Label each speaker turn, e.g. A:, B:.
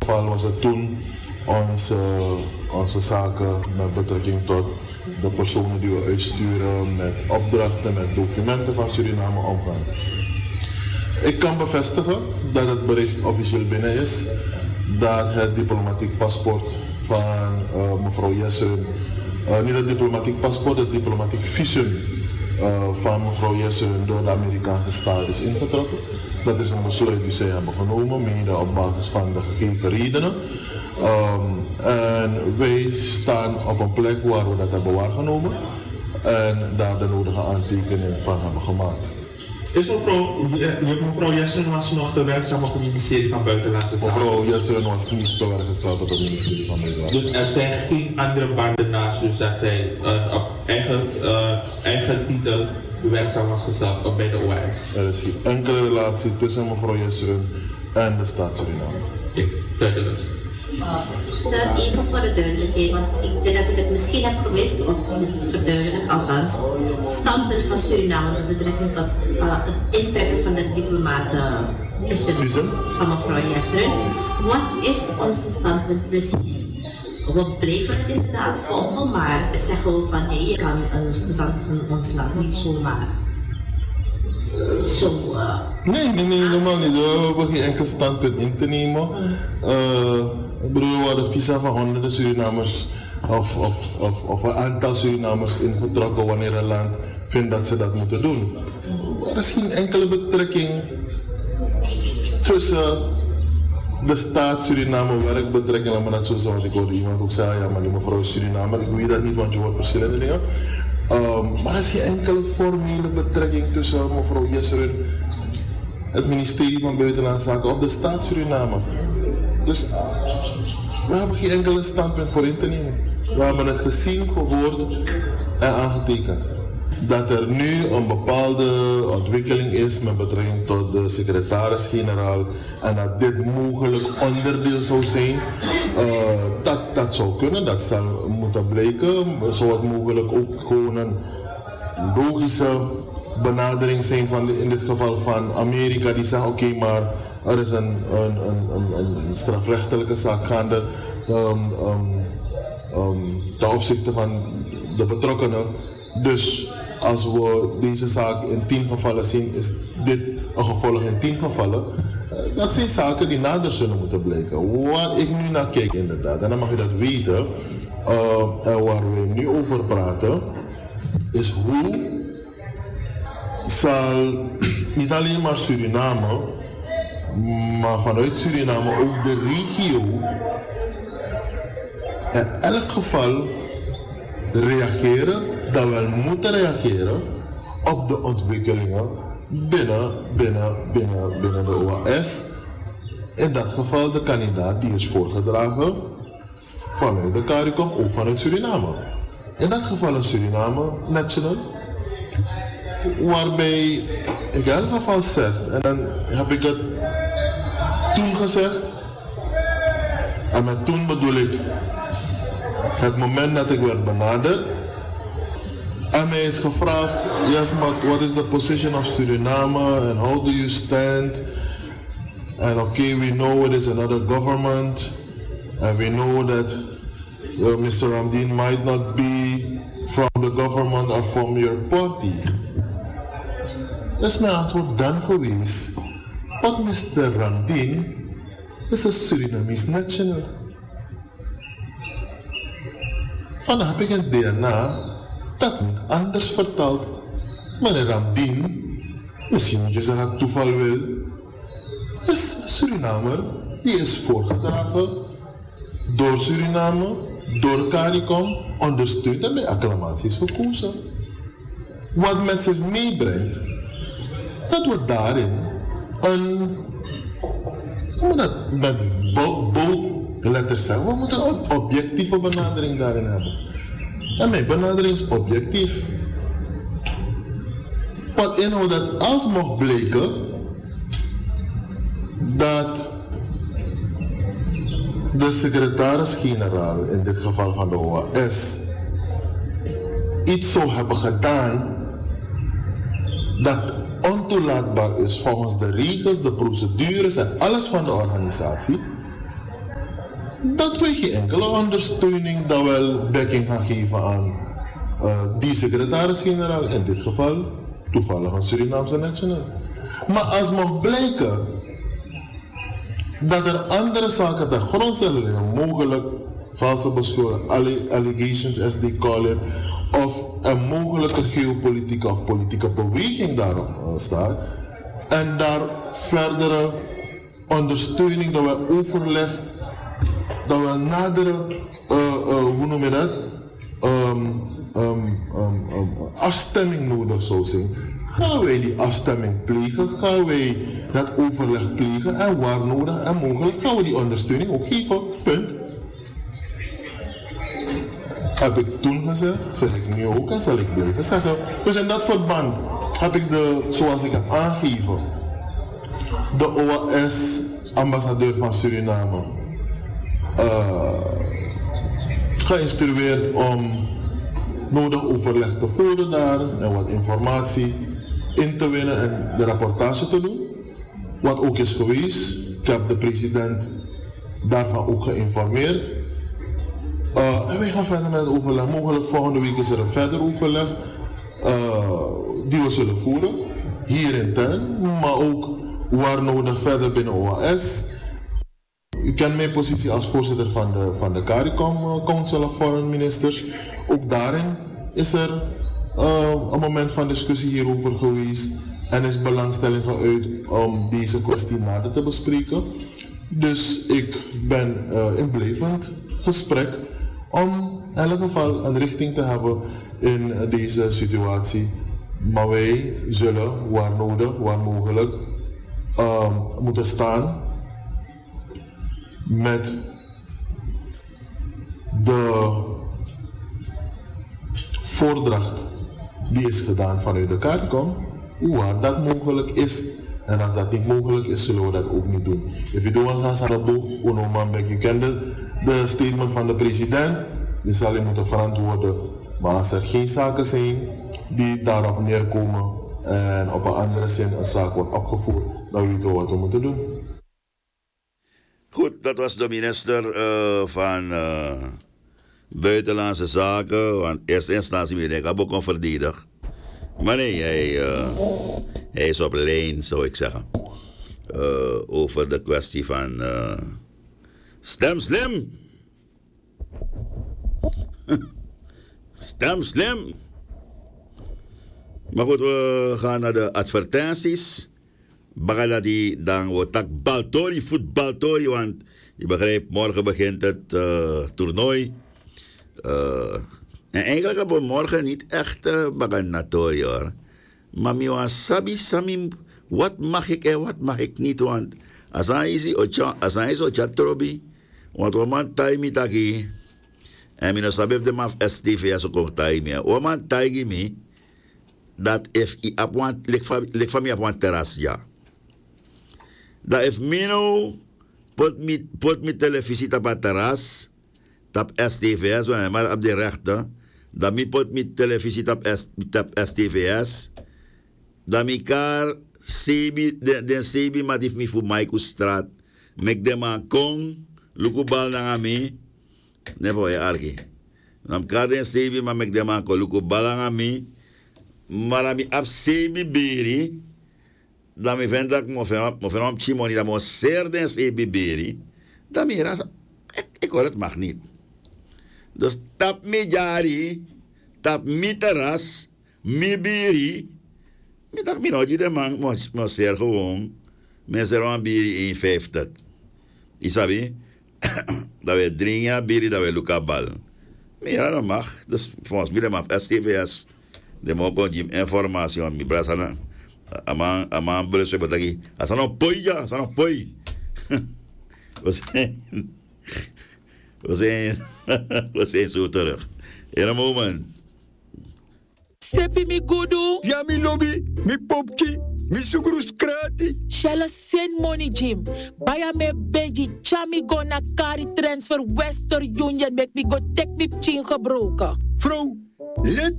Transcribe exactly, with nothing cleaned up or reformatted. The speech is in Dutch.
A: geval was het toen onze, onze zaken met betrekking tot de personen die we uitsturen met opdrachten, met documenten van Suriname omgaan. Ik kan bevestigen dat het bericht officieel binnen is dat het diplomatiek paspoort van uh, mevrouw Jesseren, uh, niet het diplomatiek paspoort, het diplomatiek visum uh, van mevrouw Jesseren door de Amerikaanse staat is ingetrokken. Dat is een besluit die zij hebben genomen, mede op basis van de gegeven redenen. Um, en wij staan op een plek waar we dat hebben waargenomen en daar de nodige aantekeningen van hebben gemaakt.
B: Is mevrouw, mevrouw Jesseren was nog te werkzaam op het ministerie van Buitenlandse Zaken?
A: Mevrouw Jesseren was niet te werk gesteld op het ministerie van Buitenlandse
B: Zaken. Dus er zijn geen andere banden naast u dat zij uh, op eigen, uh, eigen titel werkzaam was gesteld op bij de O A S?
A: Er is geen enkele relatie tussen mevrouw Jesseren en de staat Suriname.
B: Ja, duidelijk.
C: Sir, even voor de duidelijkheid, want ik denk dat ik het misschien heb gemist of is het verduidelijk, althans. Het standpunt van Suriname met betrekking tot uh, het intrekken van de diplomatenvisum van mevrouw Jesseren. Wat is ons standpunt precies? We blijven het inderdaad volgen, maar zeggen we van nee, je kan een gezant van ons land niet zomaar. Zo. Uh,
A: nee, nee, nee, helemaal niet. We hebben geen enkel standpunt in te nemen. Uh, Ik bedoel, we hadden visa van honderden Surinamers of, of, of, of een aantal Surinamers ingetrokken wanneer een land vindt dat ze dat moeten doen. Er is geen enkele betrekking tussen de staat Suriname, werkbetrekking, laat me dat zo zeggen, want ik hoorde iemand ook zeggen, ja maar die mevrouw is Surinamer, ik weet dat niet, want je hoort verschillende dingen. Um, maar er is geen enkele formele betrekking tussen mevrouw Jesseren, het ministerie van Buitenlandse Zaken of de staat Suriname. Dus uh, we hebben geen enkele standpunt voor in te nemen. We hebben het gezien, gehoord en aangetekend. Dat er nu een bepaalde ontwikkeling is met betrekking tot de secretaris-generaal en dat dit mogelijk onderdeel zou zijn, uh, dat, dat zou kunnen, dat zal moeten blijken. Zou het mogelijk ook gewoon een logische benadering zijn van de, in dit geval van Amerika die zegt oké, okay, maar er is een, een, een, een, een strafrechtelijke zaak gaande um, um, um, ten opzichte van de betrokkenen. Dus als we deze zaak in tien gevallen zien, is dit een gevolg in tien gevallen. Uh, dat zijn zaken die nader zullen moeten blijken. Waar ik nu naar kijk inderdaad, en dan mag je dat weten, uh, en waar we nu over praten, is hoe zal niet alleen maar Suriname, maar vanuit Suriname ook de regio in elk geval reageren, dat we moeten reageren op de ontwikkelingen binnen, binnen, binnen, binnen de O A S. In dat geval de kandidaat die is voorgedragen vanuit de CARICOM, ook vanuit Suriname. In dat geval een Suriname National, waarbij ik in elk geval zeg, en dan heb ik het toen gezegd, en met toen bedoel ik het moment dat ik werd benaderd en mij is gevraagd, yes, but what is the position of Suriname and how do you stand? And okay, we know it is another government and we know that uh, mister Ramdien might not be from the government or from your party. Dat is mijn antwoord dan geweest. Want mister Ramdien is een Surinamese national. Vandaag heb ik een D N A dat niet anders vertelt. Meneer Ramdien, misschien moet je zeggen toeval wil, is Surinamer, die is voorgedragen door Suriname, door CARICOM, ondersteund en bij acclamaties gekozen. Wat met zich meebrengt, dat we daarin een, we moeten dat met boldletters zeggen, we moeten een objectieve benadering daarin hebben. En mijn benadering is objectief. Wat inhoudt dat als mocht blijken dat de secretaris-generaal, in dit geval van de O A S, iets zou hebben gedaan dat ontoelaatbaar is volgens de regels, de procedures en alles van de organisatie, dat wij geen enkele ondersteuning dan wel dekking gaan geven aan uh, die secretaris-generaal, in dit geval toevallig een Surinaamse national. Maar als mag blijken dat er andere zaken ten grondslag liggen, mogelijk valse beschuldigingen, allegations as they call it, of een mogelijke geopolitieke of politieke beweging daarop uh, staat, en daar verdere ondersteuning, dat we overleg, dat we nadere, uh, uh, hoe noem je dat, um, um, um, um, afstemming nodig zou zijn. Gaan wij die afstemming plegen, gaan wij dat overleg plegen en waar nodig en mogelijk gaan we die ondersteuning ook geven. Punt. Heb ik toen gezegd, zeg ik nu ook en zal ik blijven zeggen. Dus in dat verband heb ik de, zoals ik heb aangegeven, de O A S-ambassadeur van Suriname uh, geïnstrueerd om nodig overleg te voeren daar en wat informatie in te winnen en de rapportage te doen. Wat ook is geweest. Ik heb de president daarvan ook geïnformeerd. Uh, en wij gaan verder met het overleg. Mogelijk volgende week is er een verder overleg uh, die we zullen voeren. Hier intern, maar ook waar nodig verder binnen O A S. U kent mijn positie als voorzitter van de, van de CARICOM, uh, Council of Foreign Ministers. Ook daarin is er uh, een moment van discussie hierover geweest. En is belangstelling geuit om deze kwestie nader te bespreken. Dus ik ben uh, in blijvend gesprek om in elk geval een richting te hebben in uh, deze situatie. Maar wij zullen, waar nodig, waar mogelijk, uh, moeten staan met de voordracht die is gedaan vanuit de CARICOM, waar dat mogelijk is. En als dat niet mogelijk is, zullen we dat ook niet doen. If you don't want to do, Unomambek, je kent de, de statement van de president, die zal je moeten verantwoorden. Maar als er geen zaken zijn die daarop neerkomen en op een andere zin een zaak wordt opgevoerd, dan weten we wat we moeten doen.
D: Goed, dat was de minister uh, van uh, Buitenlandse Zaken. Want in eerste instantie wil ik hem ook verdedigen. Maar nee, hij, uh, hij is op lijn, zou ik zeggen. Uh, over de kwestie van uh, stem slim. Stem slim. Maar goed, we gaan naar de advertenties. Bagaladi dan wordt tak baltori, voetbaltori, want je begrijpt, morgen begint het uh, toernooi. Uh, en eigenlijk hebben we morgen niet echt uh, baganatori hoor. Maar mi wan sabi sami, wat mag ik en wat mag ik niet, want als hij is ocha trobi, want we man taimi taki, en mi no sabi de maf S T V as ook taimi, we man taigi mi, dat if I op wan, lik van mi op wan terras, ja. Dat if mi no put mi, put mi televisie op het terras, op S T V S, maar op de rechter, dat mi put mi televisie op S T V S, dat mi kar sebi, den sebi maar die mi fu Maiku straat, mek de man kong, luku bal na mi, nevo je argi. Nam kar den sebi maar mek de man kong, luku bal na mi, maar mi ap sebi beri, dat mi vind dat ik mo fenom chimoni, dat mo ser den sebi beri, dat mi ras, ik, ik hoor het mag niet. Dus tap mi jari, tap mi terras, mi biri. Mi dacht mi nooit de man, mo ser gewoon. Men ser wan biri in vijftig. Isabi? Dat we drinken biri, dat we luka bal. Mi ja, dat mag. Dus volgens mij, mag S T V S. De mo kon je informatie aan mi brasana. Aman, aman, brusje, wat ik. Asano poi ja, asano poi. We zijn... We zijn, we zijn zo terug. In een moment.
E: Sepi mi gudu.
F: Ja, mi lobby, mi popki, mi sukru skrati.
E: Shella send money, Jim. Baya me benji, chami go na kari transfer Western Union. Make me go take me chin gebroken.
F: Vrouw, let